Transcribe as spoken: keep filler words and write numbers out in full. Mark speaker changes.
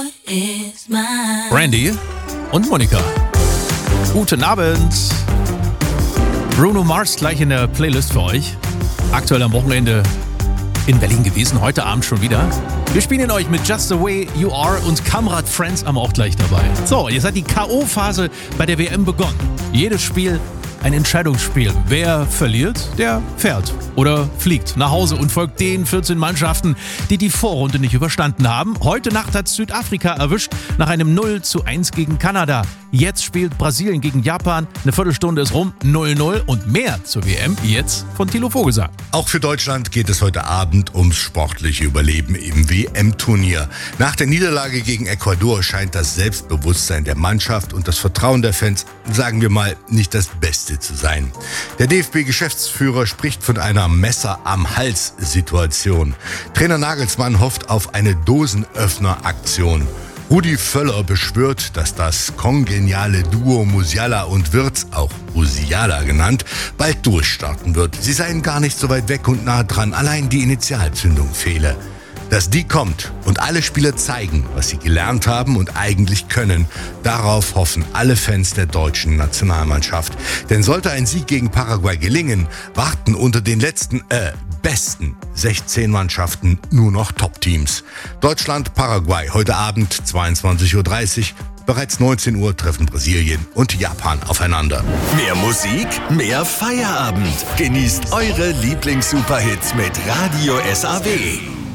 Speaker 1: Brandy und Monika. Guten Abend. Bruno Mars gleich in der Playlist für euch. Aktuell am Wochenende in Berlin gewesen, heute Abend schon wieder. Wir spielen euch mit Just the Way You Are und Kamrad Friends haben auch gleich dabei. So, jetzt hat die K O-Phase bei der W M begonnen. Jedes Spiel ein Entscheidungsspiel. Wer verliert, der fährt oder fliegt nach Hause und folgt den vierzehn Mannschaften, die die Vorrunde nicht überstanden haben. Heute Nacht hat Südafrika erwischt nach einem null zu eins gegen Kanada. Jetzt spielt Brasilien gegen Japan. Eine Viertelstunde ist rum, null null und mehr zur W M jetzt von Thilo Vogelsang.
Speaker 2: Auch für Deutschland geht es heute Abend ums sportliche Überleben im W M-Turnier. Nach der Niederlage gegen Ecuador scheint das Selbstbewusstsein der Mannschaft und das Vertrauen der Fans, sagen wir mal, nicht das Beste zu sein. Der D F B-Geschäftsführer spricht von einer Messer-am-Hals-Situation. Trainer Nagelsmann hofft auf eine Dosenöffner-Aktion. Rudi Völler beschwört, dass das kongeniale Duo Musiala und Wirtz, auch Musiala genannt, bald durchstarten wird. Sie seien gar nicht so weit weg und nah dran, allein die Initialzündung fehle. Dass die kommt und alle Spieler zeigen, was sie gelernt haben und eigentlich können, darauf hoffen alle Fans der deutschen Nationalmannschaft. Denn sollte ein Sieg gegen Paraguay gelingen, warten unter den letzten, äh, besten sechzehn Mannschaften nur noch Top-Teams. Deutschland, Paraguay, heute Abend zweiundzwanzig Uhr dreißig. Bereits neunzehn Uhr treffen Brasilien und Japan aufeinander.
Speaker 3: Mehr Musik, mehr Feierabend. Genießt eure Lieblings-Superhits mit Radio S A W.